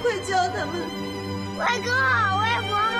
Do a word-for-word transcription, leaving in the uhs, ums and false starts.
快教他们！ 外公好，外婆